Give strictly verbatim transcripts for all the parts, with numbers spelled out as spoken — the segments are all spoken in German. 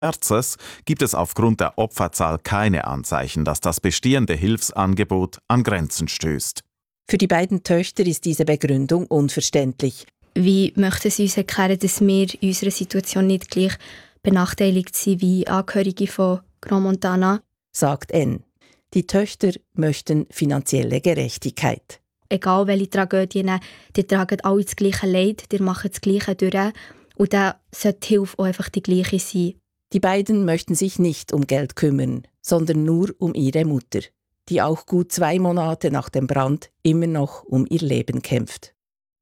Erstes gibt es aufgrund der Opferzahl keine Anzeichen, dass das bestehende Hilfsangebot an Grenzen stößt. Für die beiden Töchter ist diese Begründung unverständlich. Wie möchten Sie uns erklären, dass wir in unserer Situation nicht gleich benachteiligt sind wie Angehörige von Grand Montana? Sagt N. Die Töchter möchten finanzielle Gerechtigkeit. Egal welche Tragödien, die tragen alle das gleiche Leid, die machen das Gleiche durch. Und dann sollte die Hilfe auch einfach die gleiche sein. Die beiden möchten sich nicht um Geld kümmern, sondern nur um ihre Mutter, die auch gut zwei Monate nach dem Brand immer noch um ihr Leben kämpft.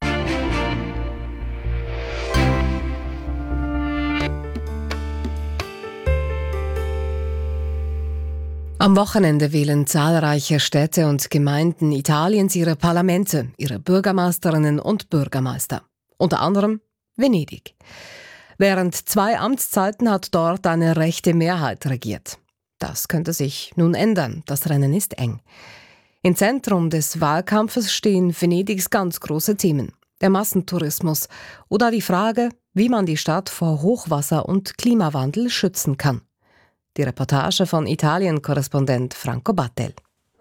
Am Wochenende wählen zahlreiche Städte und Gemeinden Italiens ihre Parlamente, ihre Bürgermeisterinnen und Bürgermeister. Unter anderem Venedig. Während zwei Amtszeiten hat dort eine rechte Mehrheit regiert. Das könnte sich nun ändern, das Rennen ist eng. Im Zentrum des Wahlkampfes stehen Venedigs ganz große Themen. Der Massentourismus oder die Frage, wie man die Stadt vor Hochwasser und Klimawandel schützen kann. Die Reportage von Italien-Korrespondent Franco Battel.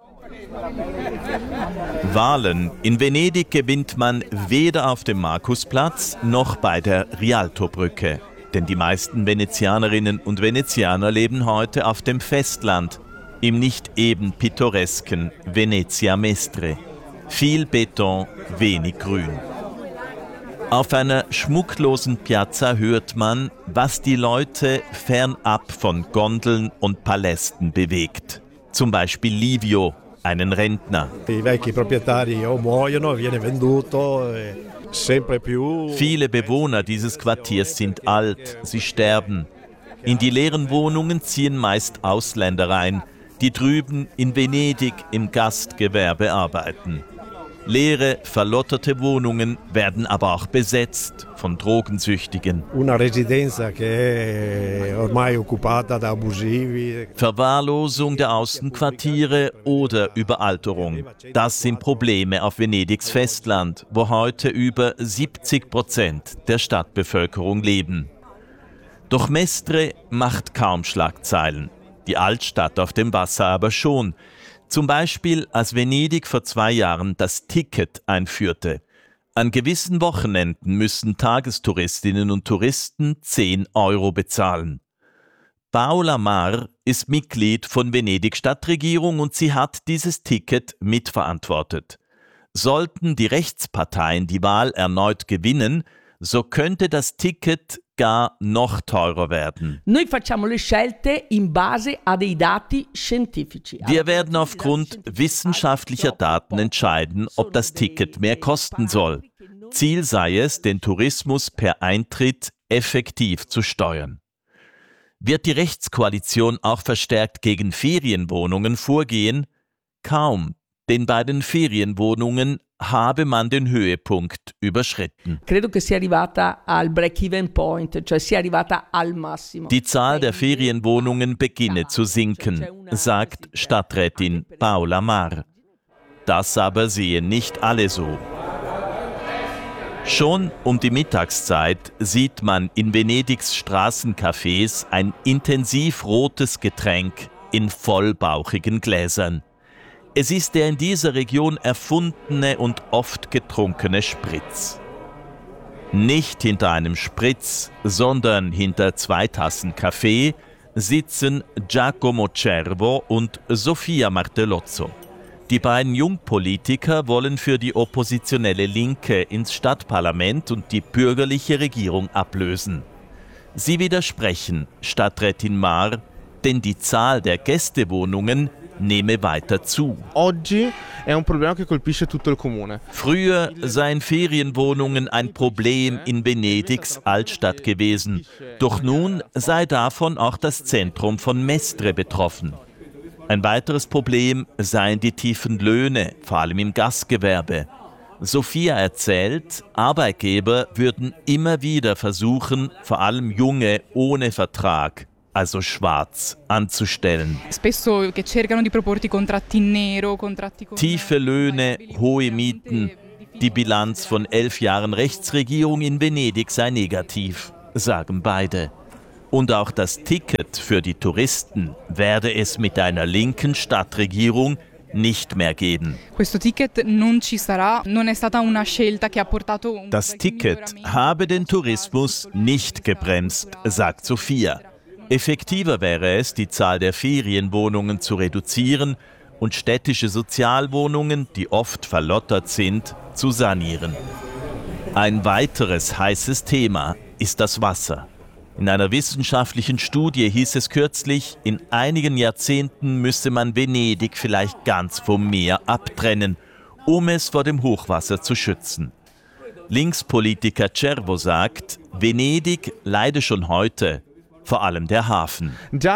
Wahlen in Venedig gewinnt man weder auf dem Markusplatz noch bei der Rialtobrücke. Denn die meisten Venezianerinnen und Venezianer leben heute auf dem Festland, im nicht eben pittoresken Venezia Mestre. Viel Beton, wenig Grün. Auf einer schmucklosen Piazza hört man, was die Leute fernab von Gondeln und Palästen bewegt. Zum Beispiel Livio, einen Rentner. Viele Bewohner dieses Quartiers sind alt, sie sterben. In die leeren Wohnungen ziehen meist Ausländer ein, die drüben in Venedig im Gastgewerbe arbeiten. Leere, verlotterte Wohnungen werden aber auch besetzt von Drogensüchtigen. Verwahrlosung der Außenquartiere oder Überalterung. Das sind Probleme auf Venedigs Festland, wo heute über siebzig Prozent der Stadtbevölkerung leben. Doch Mestre macht kaum Schlagzeilen, die Altstadt auf dem Wasser aber schon. Zum Beispiel, als Venedig vor zwei Jahren das Ticket einführte. An gewissen Wochenenden müssen Tagestouristinnen und Touristen zehn Euro bezahlen. Paola Mar ist Mitglied von Venedig Stadtregierung und sie hat dieses Ticket mitverantwortet. Sollten die Rechtsparteien die Wahl erneut gewinnen, so könnte das Ticket gar noch teurer werden. Noi facciamo le scelte in base a dei dati scientifici. Wir werden aufgrund wissenschaftlicher Daten entscheiden, ob das Ticket mehr kosten soll. Ziel sei es, den Tourismus per Eintritt effektiv zu steuern. Wird die Rechtskoalition auch verstärkt gegen Ferienwohnungen vorgehen? Kaum, denn bei den Ferienwohnungen habe man den Höhepunkt überschritten. Credo che sia arrivata al break-even point, cioè sia arrivata al massimo. Die Zahl der Ferienwohnungen beginne zu sinken, sagt Stadträtin Paola Mar. Das aber sehen nicht alle so. Schon um die Mittagszeit sieht man in Venedigs Straßencafés ein intensiv rotes Getränk in vollbauchigen Gläsern. Es ist der in dieser Region erfundene und oft getrunkene Spritz. Nicht hinter einem Spritz, sondern hinter zwei Tassen Kaffee sitzen Giacomo Cervo und Sofia Martellozzo. Die beiden Jungpolitiker wollen für die oppositionelle Linke ins Stadtparlament und die bürgerliche Regierung ablösen. Sie widersprechen Stadträtin Mar, denn die Zahl der Gästewohnungen nehme weiter zu. Früher seien Ferienwohnungen ein Problem in Venedigs Altstadt gewesen. Doch nun sei davon auch das Zentrum von Mestre betroffen. Ein weiteres Problem seien die tiefen Löhne, vor allem im Gastgewerbe. Sophia erzählt, Arbeitgeber würden immer wieder versuchen, vor allem Junge ohne Vertrag, also schwarz, anzustellen. Tiefe Löhne, hohe Mieten. Die Bilanz von elf Jahren Rechtsregierung in Venedig sei negativ, sagen beide. Und auch das Ticket für die Touristen werde es mit einer linken Stadtregierung nicht mehr geben. Das Ticket habe den Tourismus nicht gebremst, sagt Sophia. Effektiver wäre es, die Zahl der Ferienwohnungen zu reduzieren und städtische Sozialwohnungen, die oft verlottert sind, zu sanieren. Ein weiteres heißes Thema ist das Wasser. In einer wissenschaftlichen Studie hieß es kürzlich, in einigen Jahrzehnten müsse man Venedig vielleicht ganz vom Meer abtrennen, um es vor dem Hochwasser zu schützen. Linkspolitiker Cervo sagt, Venedig leide schon heute, vor allem der Hafen.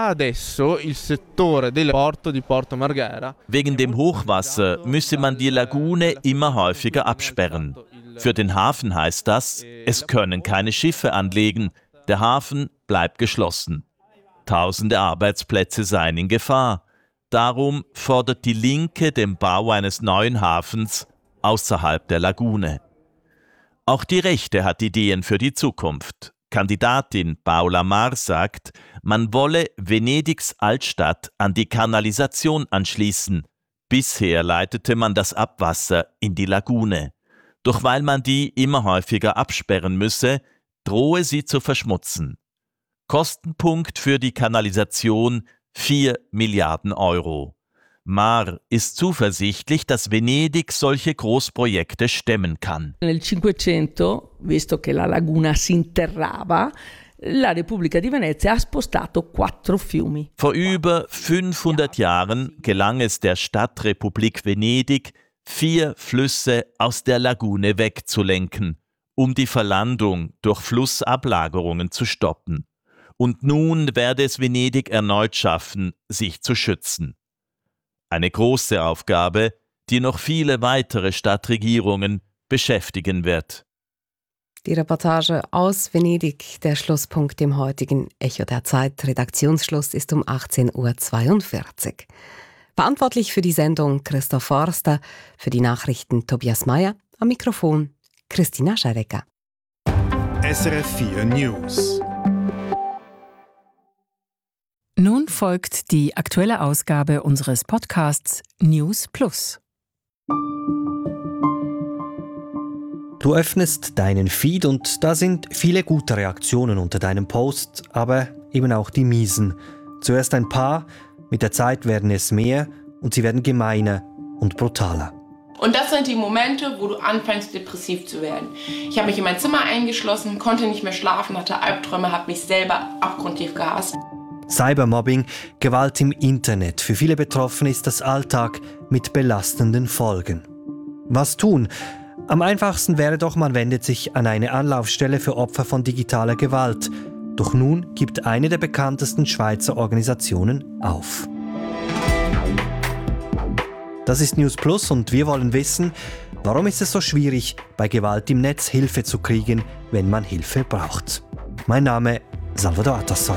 Wegen dem Hochwasser müsse man die Lagune immer häufiger absperren. Für den Hafen heißt das, es können keine Schiffe anlegen, der Hafen bleibt geschlossen. Tausende Arbeitsplätze seien in Gefahr. Darum fordert die Linke den Bau eines neuen Hafens außerhalb der Lagune. Auch die Rechte hat Ideen für die Zukunft. Kandidatin Paula Mar sagt, man wolle Venedigs Altstadt an die Kanalisation anschließen. Bisher leitete man das Abwasser in die Lagune. Doch weil man die immer häufiger absperren müsse, drohe sie zu verschmutzen. Kostenpunkt für die Kanalisation vier Milliarden Euro. Mar ist zuversichtlich, dass Venedig solche Großprojekte stemmen kann. Nel Cinquecento, visto che la laguna si interrava, la Repubblica di Venezia ha spostato quattro fiumi. Vor über fünfhundert Jahren gelang es der Stadtrepublik Venedig, vier Flüsse aus der Lagune wegzulenken, um die Verlandung durch Flussablagerungen zu stoppen. Und nun werde es Venedig erneut schaffen, sich zu schützen. Eine große Aufgabe, die noch viele weitere Stadtregierungen beschäftigen wird. Die Reportage aus Venedig, der Schlusspunkt im heutigen Echo der Zeit. Redaktionsschluss ist um achtzehn Uhr zweiundvierzig. Verantwortlich für die Sendung Christoph Forster, für die Nachrichten Tobias Mayer, am Mikrofon Christina Scherecker. S R F vier News. Nun folgt die aktuelle Ausgabe unseres Podcasts News Plus. Du öffnest deinen Feed und da sind viele gute Reaktionen unter deinem Post, aber eben auch die miesen. Zuerst ein paar, mit der Zeit werden es mehr und sie werden gemeiner und brutaler. Und das sind die Momente, wo du anfängst, depressiv zu werden. Ich habe mich in mein Zimmer eingeschlossen, konnte nicht mehr schlafen, hatte Albträume, habe mich selber abgrundtief gehasst. Cybermobbing, Gewalt im Internet. Für viele Betroffene ist das Alltag mit belastenden Folgen. Was tun? Am einfachsten wäre doch, man wendet sich an eine Anlaufstelle für Opfer von digitaler Gewalt. Doch nun gibt eine der bekanntesten Schweizer Organisationen auf. Das ist News Plus und wir wollen wissen, warum ist es so schwierig, bei Gewalt im Netz Hilfe zu kriegen, wenn man Hilfe braucht. Mein Name ist Salvador Atassoy.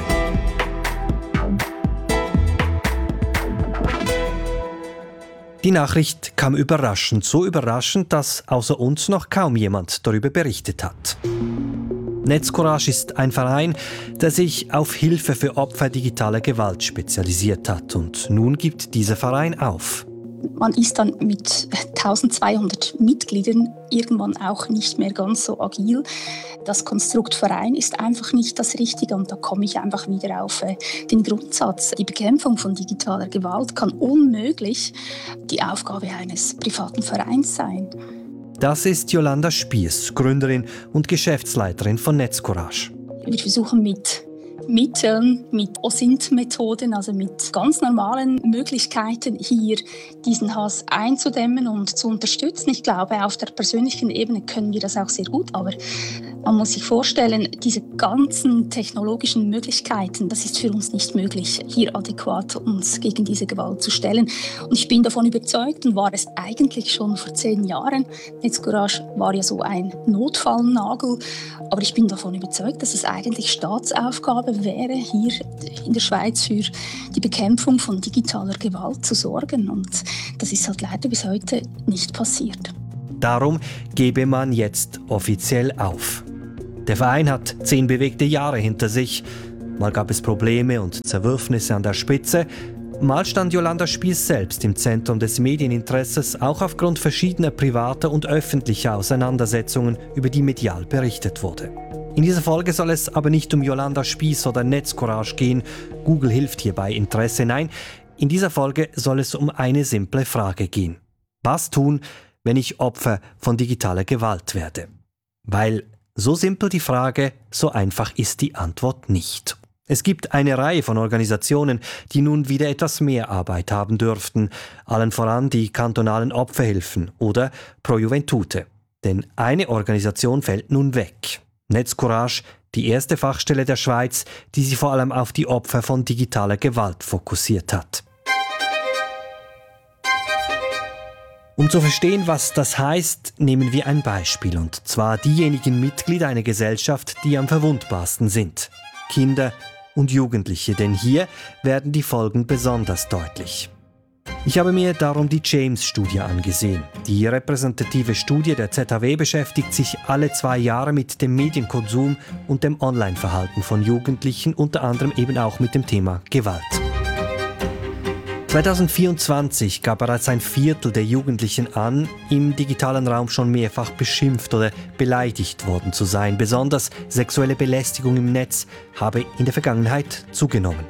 Die Nachricht kam überraschend, so überraschend, dass außer uns noch kaum jemand darüber berichtet hat. Netzcourage ist ein Verein, der sich auf Hilfe für Opfer digitaler Gewalt spezialisiert hat. Und nun gibt dieser Verein auf. Man ist dann mit eintausendzweihundert Mitgliedern irgendwann auch nicht mehr ganz so agil. Das Konstrukt Verein ist einfach nicht das Richtige und da komme ich einfach wieder auf den Grundsatz. Die Bekämpfung von digitaler Gewalt kann unmöglich die Aufgabe eines privaten Vereins sein. Das ist Jolanda Spiess, Gründerin und Geschäftsleiterin von Netzcourage. Wir versuchen mit Mitteln, mit O S I N T-Methoden, also mit ganz normalen Möglichkeiten, hier diesen Hass einzudämmen und zu unterstützen. Ich glaube, auf der persönlichen Ebene können wir das auch sehr gut, aber man muss sich vorstellen, diese ganzen technologischen Möglichkeiten, das ist für uns nicht möglich, hier adäquat uns gegen diese Gewalt zu stellen. Und ich bin davon überzeugt und war es eigentlich schon vor zehn Jahren. Netzcourage war ja so ein Notfallnagel, aber ich bin davon überzeugt, dass es eigentlich Staatsaufgabe wäre, hier in der Schweiz für die Bekämpfung von digitaler Gewalt zu sorgen. Und das ist halt leider bis heute nicht passiert. Darum gebe man jetzt offiziell auf. Der Verein hat zehn bewegte Jahre hinter sich. Mal gab es Probleme und Zerwürfnisse an der Spitze. Mal stand Jolanda Spiess selbst im Zentrum des Medieninteresses, auch aufgrund verschiedener privater und öffentlicher Auseinandersetzungen, über die medial berichtet wurde. In dieser Folge soll es aber nicht um Jolanda Spiess oder Netzcourage gehen. Google hilft hierbei Interesse. Nein, in dieser Folge soll es um eine simple Frage gehen. Was tun, wenn ich Opfer von digitaler Gewalt werde? Weil so simpel die Frage, so einfach ist die Antwort nicht. Es gibt eine Reihe von Organisationen, die nun wieder etwas mehr Arbeit haben dürften, allen voran die kantonalen Opferhilfen oder Pro Juventute. Denn eine Organisation fällt nun weg. Netzcourage, die erste Fachstelle der Schweiz, die sich vor allem auf die Opfer von digitaler Gewalt fokussiert hat. Um zu verstehen, was das heißt, nehmen wir ein Beispiel, und zwar diejenigen Mitglieder einer Gesellschaft, die am verwundbarsten sind. Kinder und Jugendliche, denn hier werden die Folgen besonders deutlich. Ich habe mir darum die James-Studie angesehen. Die repräsentative Studie der Z H W beschäftigt sich alle zwei Jahre mit dem Medienkonsum und dem Online-Verhalten von Jugendlichen, unter anderem eben auch mit dem Thema Gewalt. zwanzig vierundzwanzig gab bereits ein Viertel der Jugendlichen an, im digitalen Raum schon mehrfach beschimpft oder beleidigt worden zu sein. Besonders sexuelle Belästigung im Netz habe in der Vergangenheit zugenommen.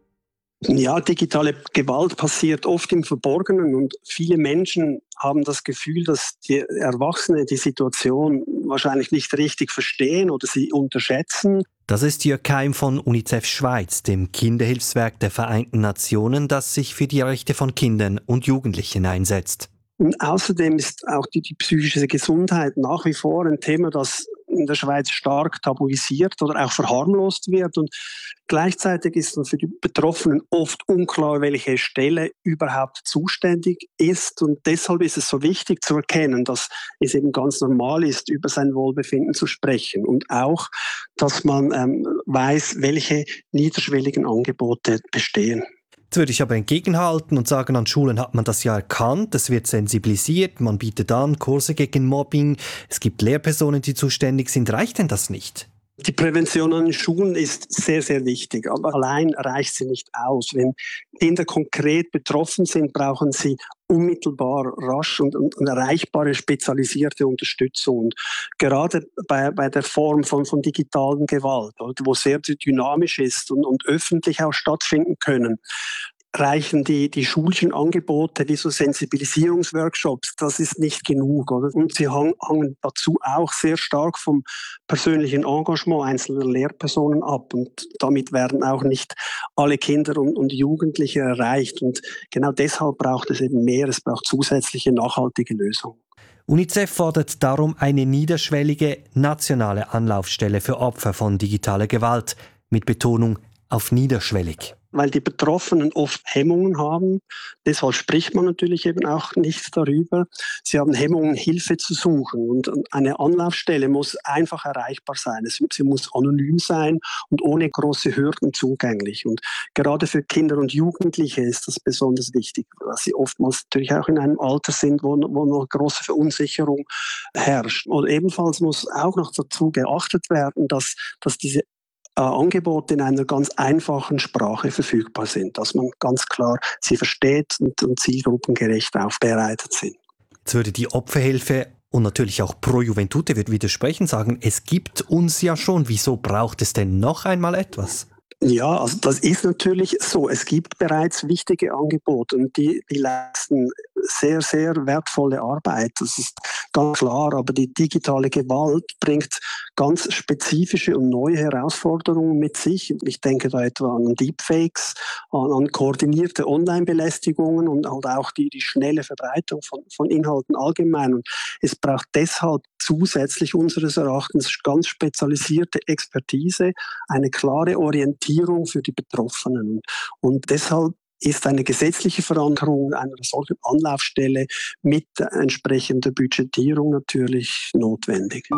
Ja, digitale Gewalt passiert oft im Verborgenen und viele Menschen haben das Gefühl, dass die Erwachsenen die Situation wahrscheinlich nicht richtig verstehen oder sie unterschätzen. Das ist Jörg Keim von UNICEF Schweiz, dem Kinderhilfswerk der Vereinten Nationen, das sich für die Rechte von Kindern und Jugendlichen einsetzt. Und außerdem ist auch die, die psychische Gesundheit nach wie vor ein Thema, das in der Schweiz stark tabuisiert oder auch verharmlost wird. Und gleichzeitig ist dann für die Betroffenen oft unklar, welche Stelle überhaupt zuständig ist. Und deshalb ist es so wichtig zu erkennen, dass es eben ganz normal ist, über sein Wohlbefinden zu sprechen. Und auch, dass man ähm, weiß, welche niederschwelligen Angebote bestehen. Jetzt würde ich aber entgegenhalten und sagen, an Schulen hat man das ja erkannt, es wird sensibilisiert, man bietet an Kurse gegen Mobbing, es gibt Lehrpersonen, die zuständig sind. Reicht denn das nicht? Die Prävention an den Schulen ist sehr, sehr wichtig, aber allein reicht sie nicht aus. Wenn Kinder konkret betroffen sind, brauchen sie unmittelbar, rasch und, und, und erreichbare spezialisierte Unterstützung. Und gerade bei, bei der Form von, von digitalen Gewalt, wo sehr dynamisch ist und, und öffentlich auch stattfinden können, reichen die, die schulischen Angebote wie so Sensibilisierungsworkshops, das ist nicht genug. Oder? Und sie hang, hangen dazu auch sehr stark vom persönlichen Engagement einzelner Lehrpersonen ab. Und damit werden auch nicht alle Kinder und, und Jugendliche erreicht. Und genau deshalb braucht es eben mehr, es braucht zusätzliche nachhaltige Lösungen. UNICEF fordert darum eine niederschwellige nationale Anlaufstelle für Opfer von digitaler Gewalt, mit Betonung auf niederschwellig. Weil die Betroffenen oft Hemmungen haben. Deshalb spricht man natürlich eben auch nicht darüber. Sie haben Hemmungen, Hilfe zu suchen. Und eine Anlaufstelle muss einfach erreichbar sein. Sie muss anonym sein und ohne große Hürden zugänglich. Und gerade für Kinder und Jugendliche ist das besonders wichtig, weil sie oftmals natürlich auch in einem Alter sind, wo, wo noch große Verunsicherung herrscht. Und ebenfalls muss auch noch dazu geachtet werden, dass, dass diese Angebote in einer ganz einfachen Sprache verfügbar sind, dass man ganz klar sie versteht und, und zielgruppengerecht aufbereitet sind. Jetzt würde die Opferhilfe und natürlich auch Pro Juventute würde widersprechen, sagen, es gibt uns ja schon, wieso braucht es denn noch einmal etwas? Ja, also das ist natürlich so. Es gibt bereits wichtige Angebote und die, die leisten sehr, sehr wertvolle Arbeit. Das ist ganz klar, aber die digitale Gewalt bringt ganz spezifische und neue Herausforderungen mit sich. Ich denke da etwa an Deepfakes, an, an koordinierte Online-Belästigungen und halt auch die, die schnelle Verbreitung von, von Inhalten allgemein. Und es braucht deshalb zusätzlich unseres Erachtens ganz spezialisierte Expertise, eine klare Orientierung für die Betroffenen. Und deshalb ist eine gesetzliche Verankerung einer solchen Anlaufstelle mit entsprechender Budgetierung natürlich notwendig.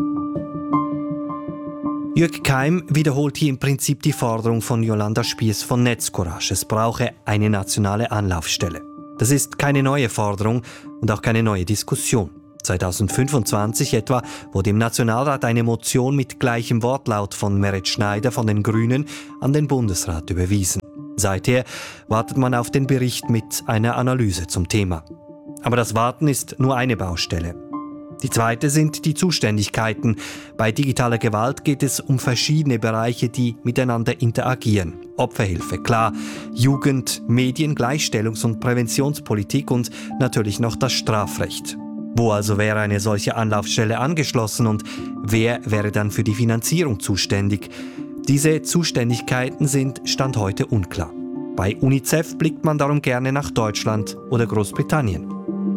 Jörg Keim wiederholt hier im Prinzip die Forderung von Jolanda Spiess von Netzcourage. Es brauche eine nationale Anlaufstelle. Das ist keine neue Forderung und auch keine neue Diskussion. zwanzig fünfundzwanzig etwa wurde im Nationalrat eine Motion mit gleichem Wortlaut von Meret Schneider von den Grünen an den Bundesrat überwiesen. Seither wartet man auf den Bericht mit einer Analyse zum Thema. Aber das Warten ist nur eine Baustelle. Die zweite sind die Zuständigkeiten. Bei digitaler Gewalt geht es um verschiedene Bereiche, die miteinander interagieren. Opferhilfe, klar, Jugend, Medien, Gleichstellungs- und Präventionspolitik und natürlich noch das Strafrecht. Wo also wäre eine solche Anlaufstelle angeschlossen und wer wäre dann für die Finanzierung zuständig? Diese Zuständigkeiten sind Stand heute unklar. Bei UNICEF blickt man darum gerne nach Deutschland oder Großbritannien.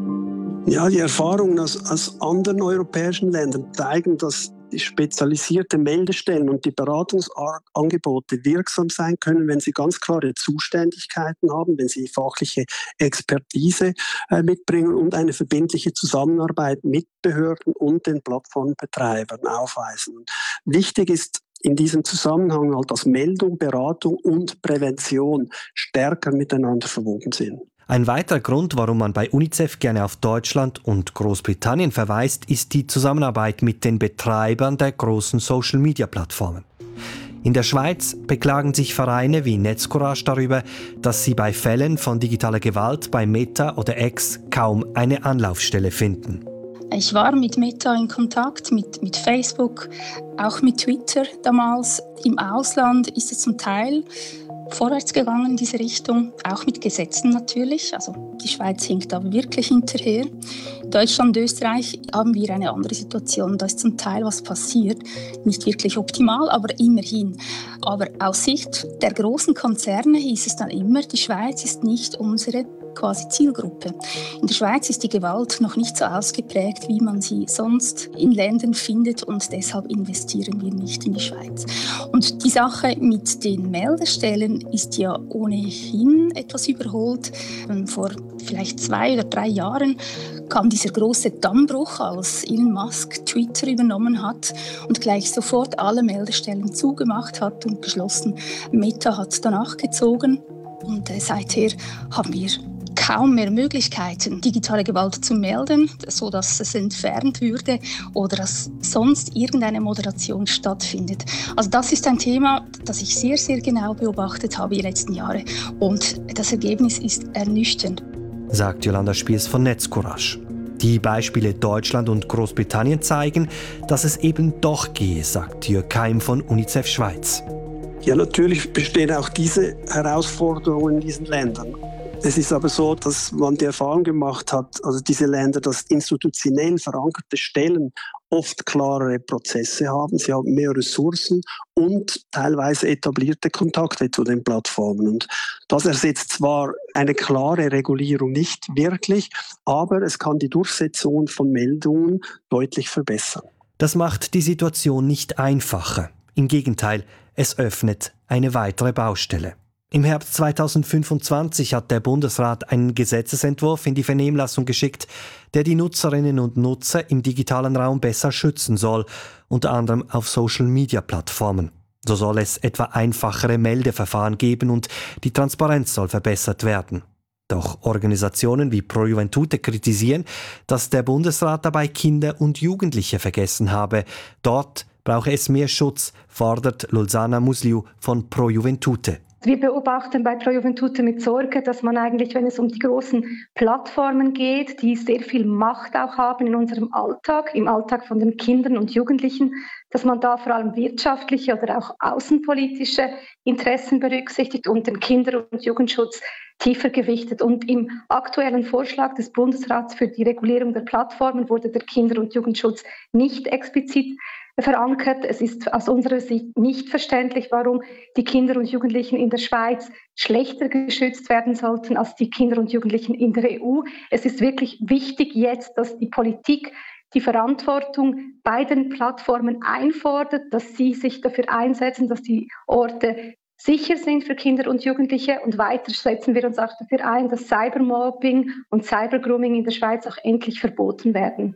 Ja, die Erfahrungen aus, aus anderen europäischen Ländern zeigen, dass die spezialisierte Meldestellen und die Beratungsangebote wirksam sein können, wenn sie ganz klare Zuständigkeiten haben, wenn sie fachliche Expertise äh, mitbringen und eine verbindliche Zusammenarbeit mit Behörden und den Plattformbetreibern aufweisen. Wichtig ist in diesem Zusammenhang halt, dass Meldung, Beratung und Prävention stärker miteinander verwoben sind. Ein weiterer Grund, warum man bei UNICEF gerne auf Deutschland und Großbritannien verweist, ist die Zusammenarbeit mit den Betreibern der großen Social-Media-Plattformen. In der Schweiz beklagen sich Vereine wie Netzcourage darüber, dass sie bei Fällen von digitaler Gewalt bei Meta oder X kaum eine Anlaufstelle finden. Ich war mit Meta in Kontakt, mit, mit Facebook, auch mit Twitter damals. Im Ausland ist es zum Teil vorwärts gegangen in diese Richtung, auch mit Gesetzen natürlich. Also die Schweiz hinkt da wirklich hinterher. In Deutschland und Österreich haben wir eine andere Situation. Da ist zum Teil was passiert. Nicht wirklich optimal, aber immerhin. Aber aus Sicht der großen Konzerne hieß es dann immer, die Schweiz ist nicht unsere quasi Zielgruppe. In der Schweiz ist die Gewalt noch nicht so ausgeprägt, wie man sie sonst in Ländern findet und deshalb investieren wir nicht in die Schweiz. Und die Sache mit den Meldestellen ist ja ohnehin etwas überholt. Vor vielleicht zwei oder drei Jahren kam dieser große Dammbruch, als Elon Musk Twitter übernommen hat und gleich sofort alle Meldestellen zugemacht hat und geschlossen. Meta hat danach gezogen und äh, seither haben wir kaum mehr Möglichkeiten, digitale Gewalt zu melden, sodass es entfernt würde oder dass sonst irgendeine Moderation stattfindet. Also das ist ein Thema, das ich sehr, sehr genau beobachtet habe die letzten Jahre und das Ergebnis ist ernüchternd, sagt Jolanda Spiers von Netzcourage. Die Beispiele Deutschland und Großbritannien zeigen, dass es eben doch gehe, sagt Jörg Keim von UNICEF Schweiz. Ja, natürlich bestehen auch diese Herausforderungen in diesen Ländern. Es ist aber so, dass man die Erfahrung gemacht hat, also diese Länder, dass institutionell verankerte Stellen oft klarere Prozesse haben, sie haben mehr Ressourcen und teilweise etablierte Kontakte zu den Plattformen. Und das ersetzt zwar eine klare Regulierung nicht wirklich, aber es kann die Durchsetzung von Meldungen deutlich verbessern. Das macht die Situation nicht einfacher. Im Gegenteil, es öffnet eine weitere Baustelle. Im Herbst zwanzig fünfundzwanzig hat der Bundesrat einen Gesetzesentwurf in die Vernehmlassung geschickt, der die Nutzerinnen und Nutzer im digitalen Raum besser schützen soll, unter anderem auf Social-Media-Plattformen. So soll es etwa einfachere Meldeverfahren geben und die Transparenz soll verbessert werden. Doch Organisationen wie Pro Juventute kritisieren, dass der Bundesrat dabei Kinder und Jugendliche vergessen habe. Dort brauche es mehr Schutz, fordert Lulzana Musliu von Pro Juventute. Wir beobachten bei Pro Juventute mit Sorge, dass man eigentlich, wenn es um die großen Plattformen geht, die sehr viel Macht auch haben in unserem Alltag, im Alltag von den Kindern und Jugendlichen, dass man da vor allem wirtschaftliche oder auch außenpolitische Interessen berücksichtigt und den Kinder- und Jugendschutz tiefer gewichtet. Und im aktuellen Vorschlag des Bundesrats für die Regulierung der Plattformen wurde der Kinder- und Jugendschutz nicht explizit verankert. Es ist aus unserer Sicht nicht verständlich, warum die Kinder und Jugendlichen in der Schweiz schlechter geschützt werden sollten als die Kinder und Jugendlichen in der E U. Es ist wirklich wichtig jetzt, dass die Politik die Verantwortung bei den Plattformen einfordert, dass sie sich dafür einsetzen, dass die Orte sicher sind für Kinder und Jugendliche. Und weiter setzen wir uns auch dafür ein, dass Cybermobbing und Cybergrooming in der Schweiz auch endlich verboten werden.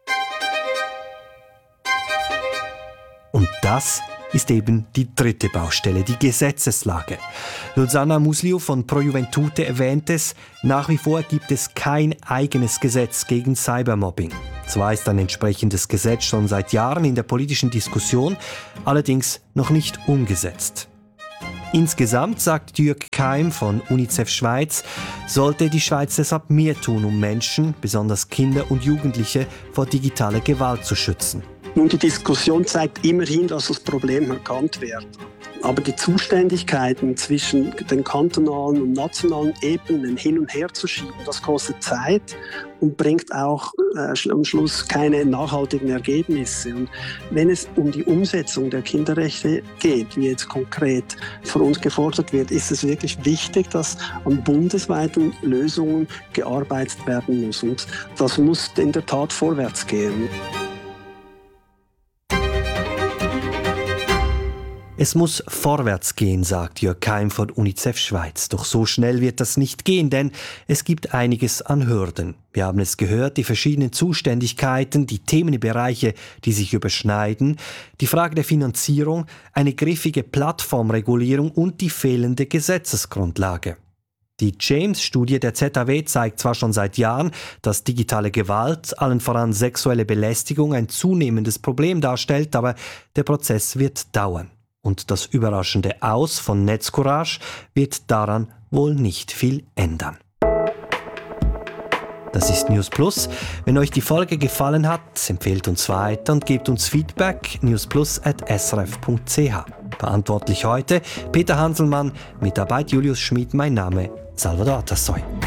Und das ist eben die dritte Baustelle, die Gesetzeslage. Lulzana Musliu von Pro Juventute erwähnt es, nach wie vor gibt es kein eigenes Gesetz gegen Cybermobbing. Zwar ist ein entsprechendes Gesetz schon seit Jahren in der politischen Diskussion, allerdings noch nicht umgesetzt. Insgesamt, sagt Jürg Keim von UNICEF Schweiz, sollte die Schweiz deshalb mehr tun, um Menschen, besonders Kinder und Jugendliche, vor digitaler Gewalt zu schützen. Nun, die Diskussion zeigt immerhin, dass das Problem erkannt wird. Aber die Zuständigkeiten zwischen den kantonalen und nationalen Ebenen hin und her zu schieben, das kostet Zeit und bringt auch äh, am Schluss keine nachhaltigen Ergebnisse. Und wenn es um die Umsetzung der Kinderrechte geht, wie jetzt konkret von uns gefordert wird, ist es wirklich wichtig, dass an bundesweiten Lösungen gearbeitet werden muss. Und das muss in der Tat vorwärts gehen. Es muss vorwärts gehen, sagt Jörg Keim von UNICEF Schweiz. Doch so schnell wird das nicht gehen, denn es gibt einiges an Hürden. Wir haben es gehört, die verschiedenen Zuständigkeiten, die Themenbereiche, die sich überschneiden, die Frage der Finanzierung, eine griffige Plattformregulierung und die fehlende Gesetzesgrundlage. Die James-Studie der Z A W zeigt zwar schon seit Jahren, dass digitale Gewalt, allen voran sexuelle Belästigung, ein zunehmendes Problem darstellt, aber der Prozess wird dauern. Und das überraschende Aus von Netzcourage wird daran wohl nicht viel ändern. Das ist News Plus. Wenn euch die Folge gefallen hat, empfehlt uns weiter und gebt uns Feedback. newsplus at s r f punkt c h. Verantwortlich heute Peter Hanselmann, Mitarbeit Julius Schmid, mein Name Salvador Atassoy.